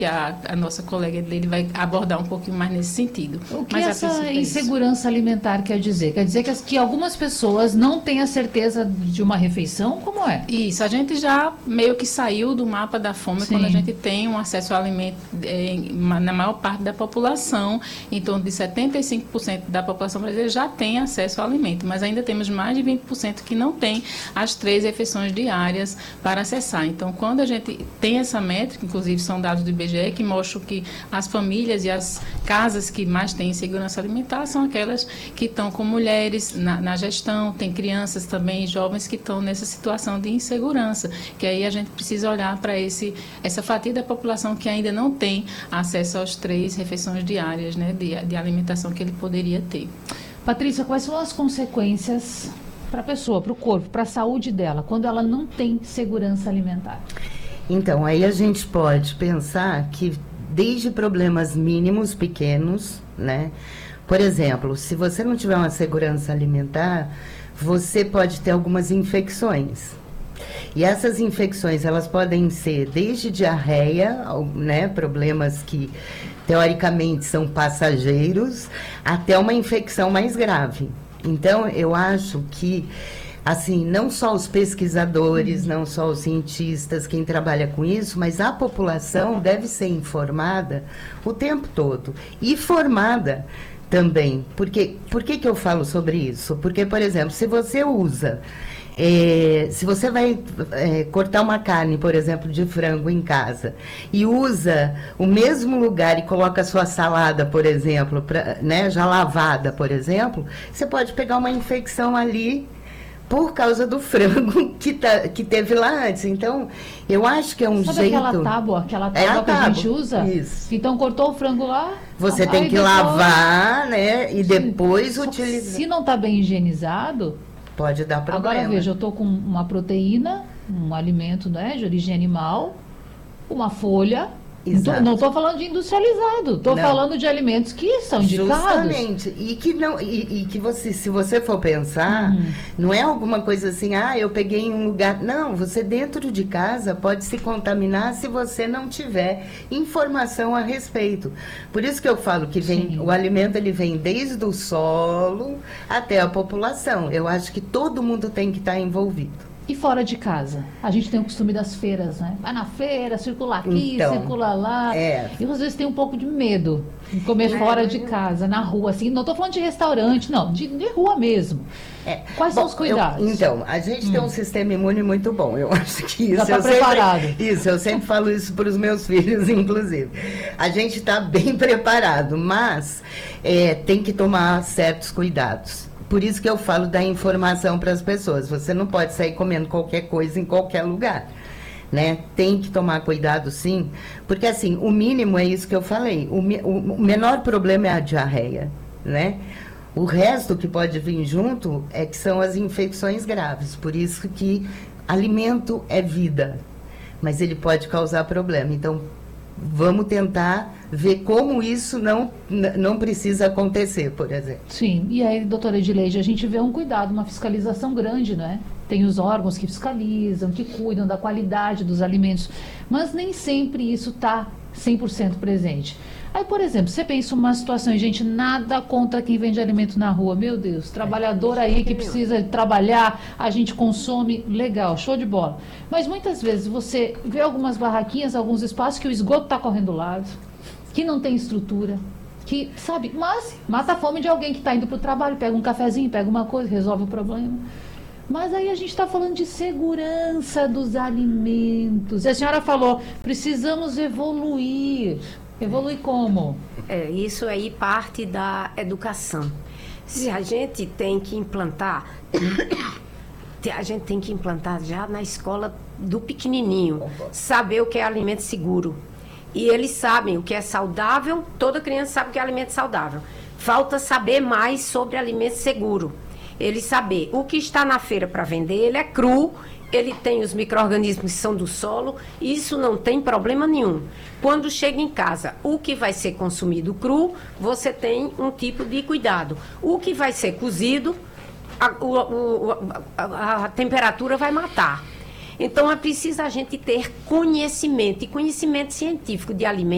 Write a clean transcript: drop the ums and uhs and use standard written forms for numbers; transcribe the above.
a nossa colega dele vai abordar um pouquinho mais nesse sentido. O que Mas essa insegurança alimentar quer dizer? Quer dizer que algumas pessoas não têm a certeza de uma refeição? Como é? Isso, a gente já meio que saiu do mapa da fome. Sim. Quando a gente tem um acesso ao alimento na maior parte da população, em torno de 75% da população brasileira já tem acesso ao alimento, mas ainda temos mais de 20% que não tem as 3 refeições diárias para acessar. Então, quando a gente tem essa métrica, inclusive são dados do IBGE, que mostram que as famílias e as casas que mais têm insegurança alimentar são aquelas que estão com mulheres na gestão, tem crianças também, jovens que estão nessa situação de insegurança, que aí a gente precisa olhar para essa fatia da população que ainda não tem acesso às 3 refeições diárias, né, de alimentação que ele poderia ter. Patrícia, quais são as consequências para a pessoa, para o corpo, para a saúde dela, quando ela não tem segurança alimentar? Então, aí a gente pode pensar que desde problemas mínimos, pequenos, né? Por exemplo, se você não tiver uma segurança alimentar, você pode ter algumas infecções. E essas infecções, elas podem ser desde diarreia, né? Problemas que teoricamente são passageiros, até uma infecção mais grave. Então, eu acho que assim, não só os pesquisadores, não só os cientistas, quem trabalha com isso, mas a população deve ser informada o tempo todo. E formada também. Por que eu falo sobre isso? Porque, por exemplo, se você usa... se você vai cortar uma carne, por exemplo, de frango em casa, e usa o mesmo lugar e coloca a sua salada, por exemplo, né, já lavada, por exemplo, você pode pegar uma infecção ali por causa do frango que teve lá antes. Então, eu acho que é um Sabe jeito... aquela tábua que a gente usa? Isso. Então, cortou o frango lá... Você tem que lavar, né? E depois utilizar. Se não está bem higienizado... Pode dar problema. Agora, veja, eu estou com uma proteína, um alimento, né, de origem animal, uma folha... Não estou falando de industrializado, estou falando de alimentos que são indicados. Justamente, e que você, se você for pensar, não é alguma coisa assim, eu peguei em um lugar. Não, você dentro de casa pode se contaminar se você não tiver informação a respeito. Por isso que eu falo que o alimento ele vem desde o solo até a população. Eu acho que todo mundo tem que estar envolvido. E fora de casa? A gente tem o costume das feiras, né? Vai na feira, circula aqui, circula lá. E às vezes tem um pouco de medo de comer fora de casa, na rua, assim. Não estou falando de restaurante, não, de rua mesmo. Quais são os cuidados? Então, a gente tem um sistema imune muito bom. Eu acho que isso... Já está preparado. Eu sempre falo isso para os meus filhos, inclusive. A gente está bem preparado, mas tem que tomar certos cuidados. Por isso que eu falo da informação para as pessoas. Você não pode sair comendo qualquer coisa em qualquer lugar, né? Tem que tomar cuidado, sim, porque assim, o mínimo é isso que eu falei. O menor problema é a diarreia, né? O resto que pode vir junto que são as infecções graves. Por isso que alimento é vida, mas ele pode causar problema. Então, vamos tentar ver como isso não precisa acontecer, por exemplo. Sim, e aí, doutora Edileide, a gente vê um cuidado, uma fiscalização grande, né? Tem os órgãos que fiscalizam, que cuidam da qualidade dos alimentos, mas nem sempre isso está 100% presente. Aí, por exemplo, você pensa uma situação, gente, nada contra quem vende alimento na rua, meu Deus, trabalhador aí que precisa trabalhar, a gente consome, legal, show de bola. Mas muitas vezes você vê algumas barraquinhas, alguns espaços que o esgoto está correndo do lado, que não tem estrutura, que, sabe, mas mata a fome de alguém que está indo para o trabalho, pega um cafezinho, pega uma coisa, resolve o problema. Mas aí a gente está falando de segurança dos alimentos. E a senhora falou, precisamos evoluir. Evoluir como? Isso aí parte da educação. Se a gente tem que implantar, já na escola do pequenininho, saber o que é alimento seguro. E eles sabem o que é saudável, toda criança sabe o que é alimento saudável. Falta saber mais sobre alimento seguro. Ele saber o que está na feira para vender, ele é cru, ele tem os micro-organismos que são do solo, isso não tem problema nenhum. Quando chega em casa, o que vai ser consumido cru, você tem um tipo de cuidado. O que vai ser cozido, a temperatura vai matar. Então, é preciso a gente ter conhecimento, e conhecimento científico de alimentos.